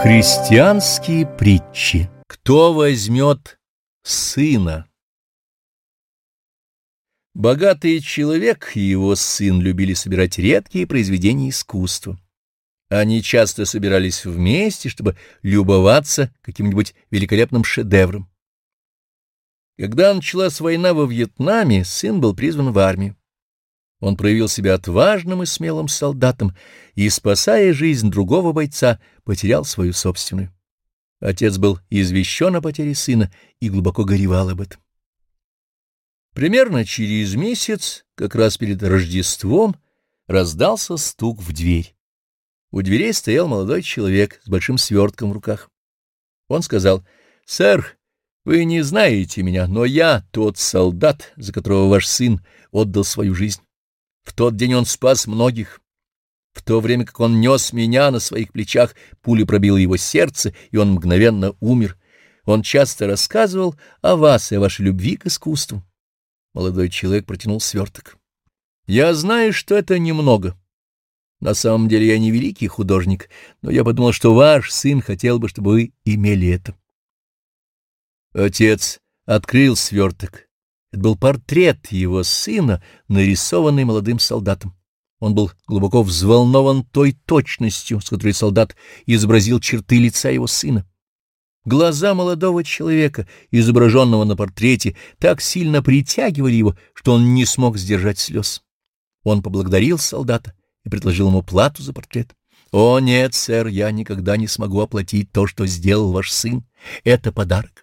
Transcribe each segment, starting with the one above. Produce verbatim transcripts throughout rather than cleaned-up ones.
Христианские притчи. Кто возьмет сына? Богатый человек и его сын любили собирать редкие произведения искусства. Они часто собирались вместе, чтобы любоваться каким-нибудь великолепным шедевром. Когда началась война во Вьетнаме, сын был призван в армию. Он проявил себя отважным и смелым солдатом и, спасая жизнь другого бойца, потерял свою собственную. Отец был извещен о потере сына и глубоко горевал об этом. Примерно через месяц, как раз перед Рождеством, раздался стук в дверь. У дверей стоял молодой человек с большим свертком в руках. Он сказал: «Сэр, вы не знаете меня, но я тот солдат, за которого ваш сын отдал свою жизнь. В тот день он спас многих. В то время как он нес меня на своих плечах, пуля пробила его сердце, и он мгновенно умер. Он часто рассказывал о вас и о вашей любви к искусству». Молодой человек протянул сверток. «Я знаю, что это немного. На самом деле я не великий художник, но я подумал, что ваш сын хотел бы, чтобы вы имели это». Отец открыл сверток. Это был портрет его сына, нарисованный молодым солдатом. Он был глубоко взволнован той точностью, с которой солдат изобразил черты лица его сына. Глаза молодого человека, изображенного на портрете, так сильно притягивали его, что он не смог сдержать слез. Он поблагодарил солдата и предложил ему плату за портрет. «О, нет, сэр, я никогда не смогу оплатить то, что сделал ваш сын. Это подарок».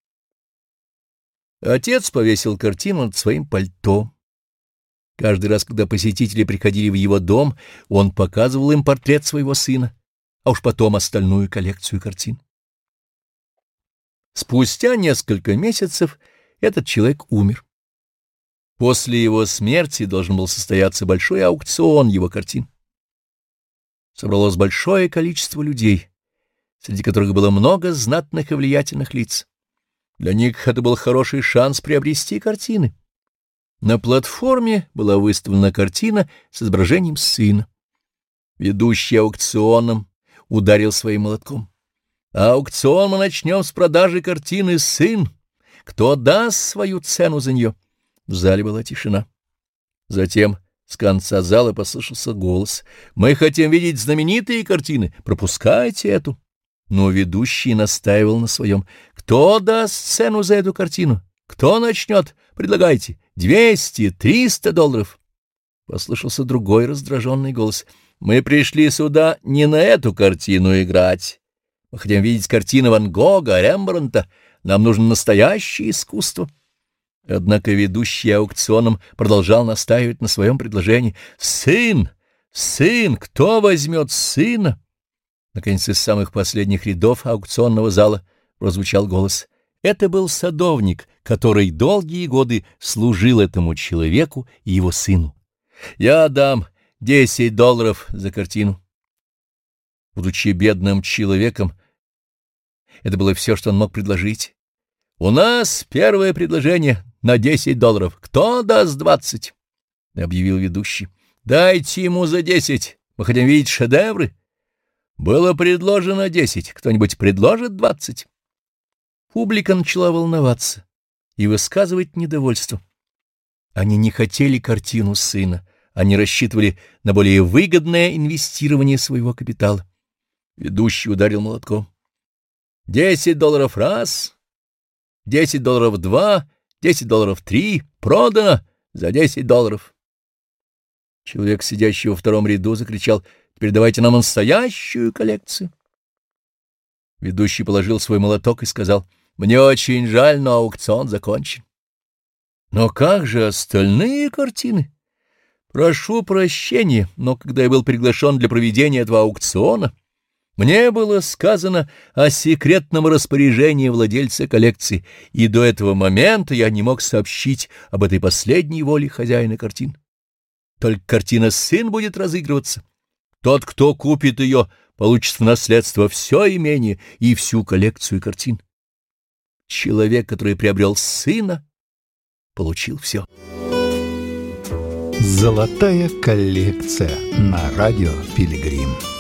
Отец повесил картину над своим пальто. Каждый раз, когда посетители приходили в его дом, он показывал им портрет своего сына, а уж потом остальную коллекцию картин. Спустя несколько месяцев этот человек умер. После его смерти должен был состояться большой аукцион его картин. Собралось большое количество людей, среди которых было много знатных и влиятельных лиц. Для них это был хороший шанс приобрести картины. На платформе была выставлена картина с изображением сына. Ведущий аукционом ударил своим молотком. «Аукцион мы начнем с продажи картины «Сын». Кто даст свою цену за нее?» В зале была тишина. Затем с конца зала послышался голос: «Мы хотим видеть знаменитые картины, пропускайте эту». Но ведущий настаивал на своем. «Кто даст цену за эту картину? Кто начнет? Предлагайте. Двести, триста долларов». Послышался другой раздраженный голос: «Мы пришли сюда не на эту картину играть. Мы хотим видеть картины Ван Гога, Рембрандта. Нам нужно настоящее искусство». Однако ведущий аукционом продолжал настаивать на своем предложении. «Сын! Сын! Кто возьмет сына?» Наконец, из самых последних рядов аукционного зала прозвучал голос. Это был садовник, который долгие годы служил этому человеку и его сыну. «Я дам десять долларов за картину». Будучи бедным человеком, это было все, что он мог предложить. «У нас первое предложение на десять долларов. Кто даст двадцать?» — объявил ведущий. «Дайте ему за десять. Мы хотим видеть шедевры». Было предложено десять. Кто-нибудь предложит двадцать? Публика начала волноваться и высказывать недовольство. Они не хотели картину сына. Они рассчитывали на более выгодное инвестирование своего капитала. Ведущий ударил молотком. «Десять долларов раз, десять долларов два, десять долларов три. Продано за десять долларов». Человек, сидящий во втором ряду, закричал: «Теперь давайте нам настоящую коллекцию». Ведущий положил свой молоток и сказал: «Мне очень жаль, но аукцион закончен». «Но как же остальные картины?» «Прошу прощения, но когда я был приглашен для проведения этого аукциона, мне было сказано о секретном распоряжении владельца коллекции, и до этого момента я не мог сообщить об этой последней воле хозяина картин. Только картина «Сын» будет разыгрываться. Тот, кто купит ее, получит в наследство все имение и всю коллекцию картин. Человек, который приобрел сына, получил все». Золотая коллекция на радио Пилигрим.